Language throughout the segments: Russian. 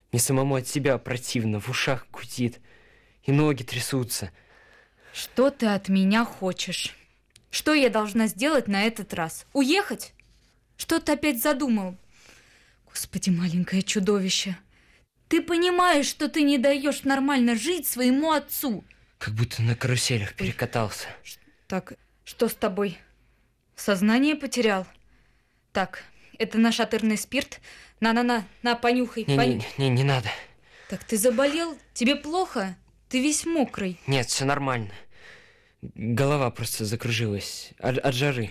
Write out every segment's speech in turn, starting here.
Мне самому от себя противно, в ушах гудит, и ноги трясутся. Что ты от меня хочешь? Что я должна сделать на этот раз? Уехать? Что ты опять задумал? Господи, маленькое чудовище. Ты понимаешь, что ты не даешь нормально жить своему отцу? Как будто на каруселях перекатался. Так, что с тобой? Сознание потерял? Так, это нашатырный спирт. На, понюхай. Не надо. Так ты заболел? Тебе плохо? Ты весь мокрый. Нет, все нормально. Голова просто закружилась от жары.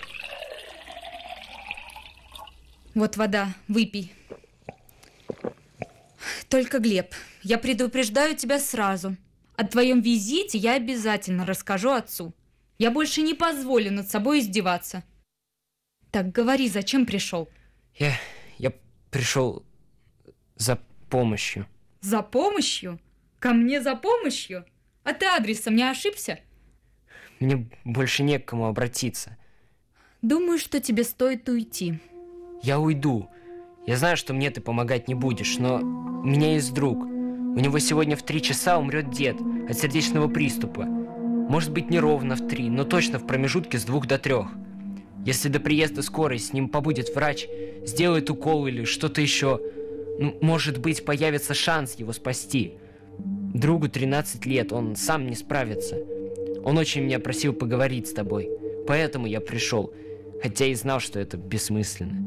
Вот вода, выпей. Только, Глеб, я предупреждаю тебя сразу. О твоем визите я обязательно расскажу отцу. Я больше не позволю над собой издеваться. Так, говори, зачем пришел? Я пришел за помощью. За помощью? Ко мне за помощью? А ты адресом не ошибся? Мне больше не к кому обратиться. Думаю, что тебе стоит уйти. Я уйду. Я знаю, что мне ты помогать не будешь, но у меня есть друг. У него сегодня в 3 часа умрет дед от сердечного приступа. Может быть, не ровно в 3, но точно в промежутке с 2 до 3. Если до приезда скорой с ним побудет врач, сделает укол или что-то еще, может быть, появится шанс его спасти. Другу 13 лет, он сам не справится. Он очень меня просил поговорить с тобой, поэтому я пришел, хотя и знал, что это бессмысленно.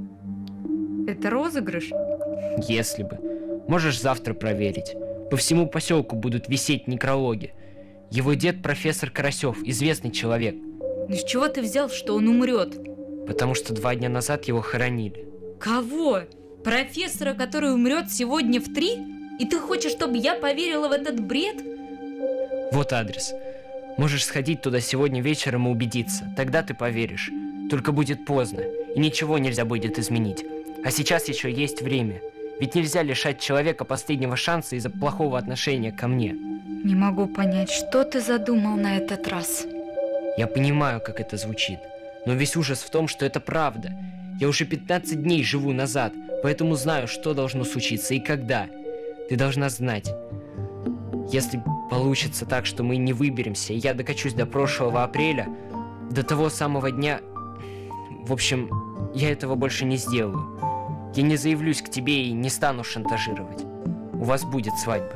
Это розыгрыш? Если бы. Можешь завтра проверить. По всему поселку будут висеть некрологи. Его дед профессор Карасев, известный человек. Но с чего ты взял, что он умрет? Потому что 2 дня назад его хоронили. Кого? Профессора, который умрет сегодня в 3? И ты хочешь, чтобы я поверила в этот бред? Вот адрес. Можешь сходить туда сегодня вечером и убедиться. Тогда ты поверишь. Только будет поздно, и ничего нельзя будет изменить. А сейчас еще есть время. Ведь нельзя лишать человека последнего шанса из-за плохого отношения ко мне. Не могу понять, что ты задумал на этот раз. Я понимаю, как это звучит. Но весь ужас в том, что это правда. Я уже 15 дней живу назад, поэтому знаю, что должно случиться и когда. Ты должна знать. Если получится так, что мы не выберемся, и я докачусь до прошлого апреля, до того самого дня... В общем, я этого больше не сделаю. Я не заявлюсь к тебе и не стану шантажировать. У вас будет свадьба.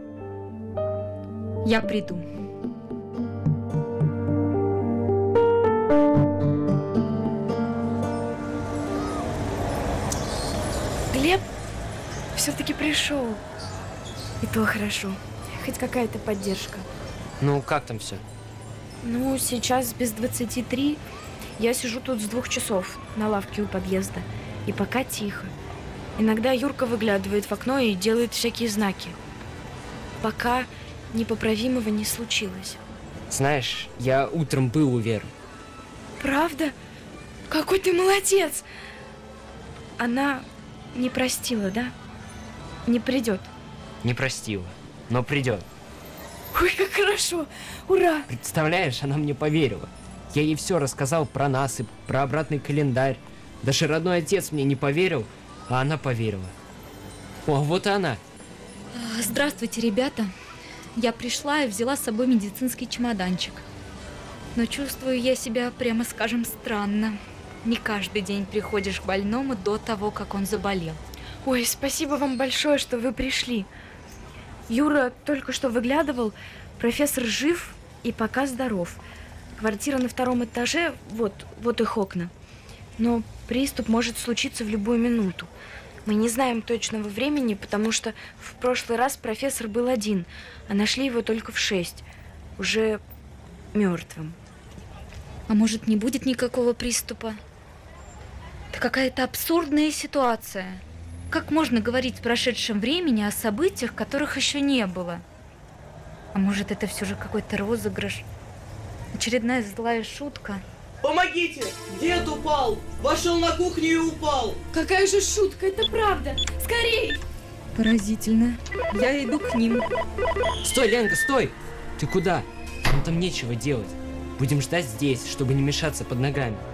Я приду. Глеб все-таки пришел. И то хорошо. Хоть какая-то поддержка. Ну, как там все? Ну, сейчас без 23. Я сижу тут с 2 часов на лавке у подъезда. И пока тихо. Иногда Юрка выглядывает в окно и делает всякие знаки. Пока непоправимого не случилось. Знаешь, я утром был у Веры. Правда? Какой ты молодец! Она не простила, да? Не придет? Не простила, но придет. Ой, как хорошо! Ура! Представляешь, она мне поверила. Я ей все рассказал про нас и про обратный календарь. Даже родной отец мне не поверил, а она поверила. О, вот и она. Здравствуйте, ребята. Я пришла и взяла с собой медицинский чемоданчик. Но чувствую я себя, прямо скажем, странно. Не каждый день приходишь к больному до того, как он заболел. Ой, спасибо вам большое, что вы пришли. Юра только что выглядывал. Профессор жив и пока здоров. Квартира на 2 этаже, вот их окна. Но приступ может случиться в любую минуту. Мы не знаем точного времени, потому что в прошлый раз профессор был один, а нашли его только в 6, уже мертвым. А может, не будет никакого приступа? Это какая-то абсурдная ситуация. Как можно говорить в прошедшем времени о событиях, которых еще не было? А может, это все же какой-то розыгрыш? Очередная злая шутка? Помогите! Дед упал! Вошел на кухню и упал! Какая же шутка, это правда! Скорей! Поразительно. Я иду к ним. Стой, Ленка, стой! Ты куда? Нам там нечего делать. Будем ждать здесь, чтобы не мешаться под ногами.